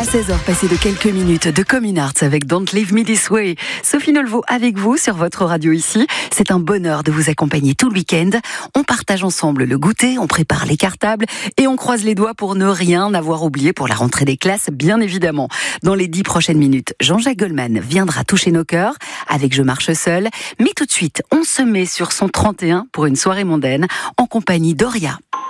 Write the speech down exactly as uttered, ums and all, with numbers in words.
seize heures, passées de quelques minutes de Common Arts avec Don't Leave Me This Way. Sophie Nolvo avec vous sur votre radio ici. C'est un bonheur de vous accompagner tout le week-end. On partage ensemble le goûter, on prépare les cartables et on croise les doigts pour ne rien avoir oublié pour la rentrée des classes, bien évidemment. Dans les dix prochaines minutes, Jean-Jacques Goldman viendra toucher nos cœurs avec Je marche seul. Mais tout de suite, on se met sur son trente et un pour une soirée mondaine en compagnie d'Oria.